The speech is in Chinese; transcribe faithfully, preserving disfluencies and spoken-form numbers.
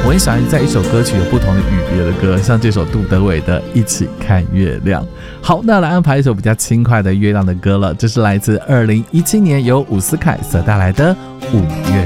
我很喜欢在一首歌曲有不同的语别的歌，像这首杜德伟的《一起看月亮》。好，那来安排一首比较轻快的月亮的歌了，这是来自二零一七年由伍思凯所带来的《五月